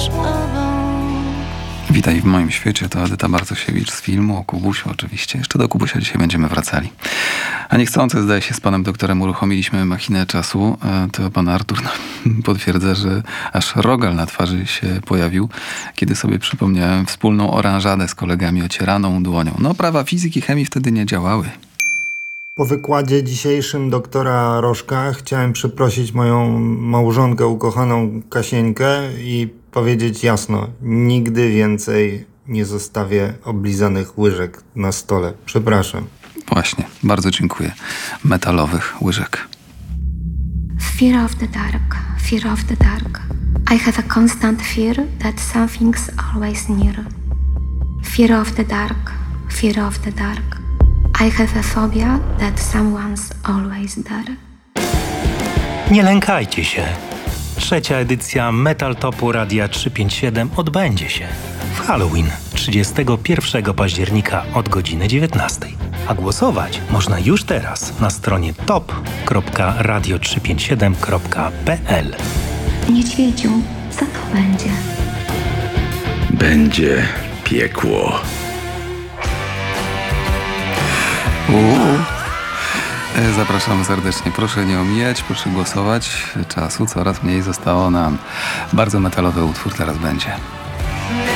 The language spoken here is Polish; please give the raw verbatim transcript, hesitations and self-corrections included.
Witaj w moim świecie, to Edyta Bartosiewicz z filmu o Kubusiu oczywiście. Jeszcze do Kubusia dzisiaj będziemy wracali. A niechcący, zdaje się, z panem doktorem uruchomiliśmy machinę czasu. To pan Artur potwierdza, że aż rogal na twarzy się pojawił, kiedy sobie przypomniałem wspólną oranżadę z kolegami ocieraną dłonią. No, prawa fizyki i chemii wtedy nie działały. Po wykładzie dzisiejszym doktora Rożka chciałem przeprosić moją małżonkę ukochaną Kasieńkę i powiedzieć jasno, nigdy więcej nie zostawię oblizanych łyżek na stole. Przepraszam. Właśnie, bardzo dziękuję. Metalowych łyżek. Fear of the dark, fear of the dark. I have a constant fear that something's always near. Fear of the dark, fear of the dark. I have a phobia that someone's always there. Nie lękajcie się. Trzecia edycja Metal Topu Radia trzysta pięćdziesiąt siedem odbędzie się w Halloween trzydziestego pierwszego października od godziny dziewiętnastej. A głosować można już teraz na stronie top kropka radio trzysta pięćdziesiąt siedem kropka p l. Niedźwiedziu, co to będzie? Będzie piekło. Uuu. Zapraszamy serdecznie. Proszę nie omijać, proszę głosować. Czasu coraz mniej zostało nam. Bardzo metalowy utwór teraz będzie.